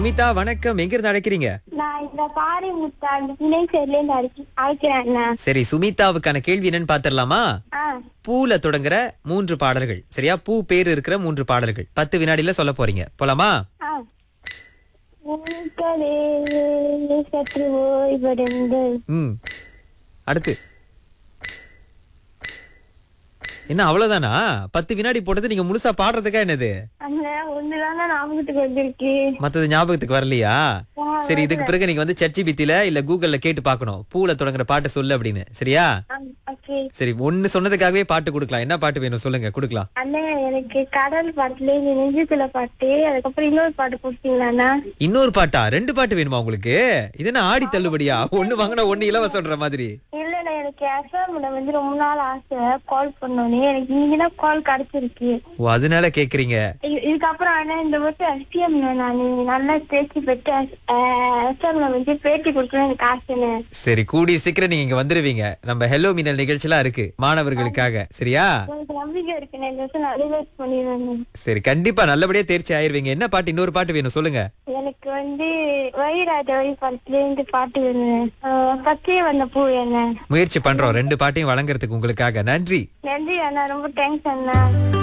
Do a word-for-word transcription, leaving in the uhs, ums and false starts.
சுமிதா வணக்கம், எங்க இருந்து அழைக்கிறீங்க? நான் இந்த பாரி முத்தாண்டு துணை சேர்ல இருந்து அழைக்க- அழைக்கிறேன் அண்ணா. சரி, சுமிதாவுக்கான கேள்வி என்னன்னு பாத்திரலாமா? ஆ, பூல தொடங்குற மூன்று பாடல்கள், சரியா? பூ பேர் இருக்கிற மூன்று பாடல்கள் பத்து வினாடியில சொல்ல போறீங்க. போலாமா? ஆ. உங்களே சற்று ஓய்வெடுங்கள். ம் அடுத்து என்ன, அவ்வளவுதானா? பத்து வினாடி போட்டது நீங்க முழுசா பாடுறதுக்கா என்னது? அண்ணா, ஒண்ணுதாங்க ஞாபகத்துக்கு வந்திருக்கு. மத்தது ஞாபகத்துக்கு வரலையா? ஆ, சரி, இதுக்கு பிறகு நீங்க வந்து சட்ஜிபித்தில இல்ல கூகுள்ல கேட்டு பார்க்கணும், பூல தொடங்குற பாட்டு சொல்லு அப்படின்னு. சரியா? ஆ, ஓகே. சரி, ஒண்ணு சொன்னதுக்காகவே பாட்டு கொடுக்கலாம். என்ன பாட்டு வேணும் சொல்லுங்க, கொடுக்கலாம். அண்ணா, எனக்கு கடல் பாட்டுல இந்த நெஞ்சுக்குள்ள பாட்டு, அதுக்கப்புறம் இன்னொரு பாட்டு கொடுத்தீங்களாண்ணா? இன்னொரு பாட்டா? ரெண்டு பாட்டு வேணுமா உங்களுக்கு? இது என்ன ஆடி தள்ளுபடியா? ஒண்ணு வாங்கினா ஒண்ணு இலவசம்ன்ற மாதிரி. இல்லண்ணா, எனக்கு எஃப்எம்ல வந்து ரொம்ப நாள் ஆசை கால் பண்ணோன்னே, எனக்கு நீங்கதான் கால் கிடைச்சிருக்கு. ஓ, அதனால கேக்குறீங்க. இ- இதுக்கப்புறம் ஆனா இந்த வருஷம் எஸ்டிஎம்ல நான் நல்லா தேர்ச்சி பெற்று எஸ்எம்ல வந்து பேட்டி கொடுக்கணும் எனக்கு ஆசைன்னு. சரி, கூடி சீக்கிரம் நீங்க இங்க வந்துருவீங்க. நம்ம ஹெலோ மின்னல் நிகழ்ச்சிலாம் இருக்கு மாணவர்களுக்காக. சரியா? எனக்கு நம்பிக்கை இருக்கு, நான் இந்த வருஷம் நான் ரிவர்ஸ் பண்ணிடுவேன். சரி, கண்டிப்பா நல்லபடியா தேர்ச்சி ஆயிருவீங்க. என்ன பாட்டு, இன்னொரு பாட்டு வேணும் சொல்லுங்க. எனக்கு வந்து வைராஜ வழி படத்துல இருந்து பாட்டு வேணும். ஆஹ் பச்சையே வந்த பூ என்ன. முயற்சி பண்றோம் ரெண்டு பாட்டையும் வழங்குறதுக்கு உங்களுக்காக. நன்றி. நன்றி அண்ணா, ரொம்ப தேங்க்ஸ் அண்ணா.